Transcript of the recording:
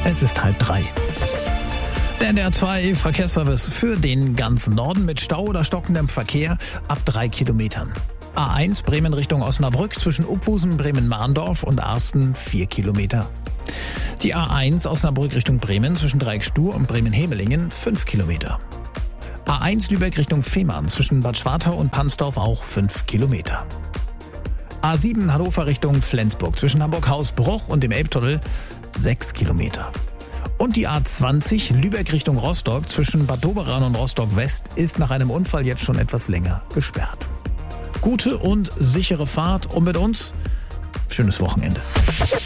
Es ist 2:30. Der NDR 2 Verkehrsservice für den ganzen Norden mit Stau oder stockendem Verkehr ab 3 Kilometern. A1 Bremen Richtung Osnabrück zwischen Uphusen, Bremen-Mahndorf und Arsten 4 Kilometer. Die A1 Osnabrück Richtung Bremen zwischen Dreieckstuhr und Bremen-Hemelingen 5 Kilometer. A1 Lübeck Richtung Fehmarn zwischen Bad Schwartau und Pansdorf auch 5 Kilometer. A7 Hannover Richtung Flensburg zwischen Hamburg-Hausbruch und dem Elbtunnel 6 Kilometer. Und die A20 Lübeck Richtung Rostock zwischen Bad Doberan und Rostock West ist nach einem Unfall jetzt schon etwas länger gesperrt. Gute und sichere Fahrt und mit uns schönes Wochenende.